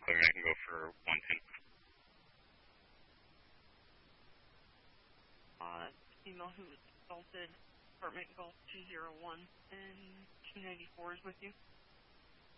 clear. I can go for 110. Female who was assaulted, apartment Golf 201 and 294 is with you.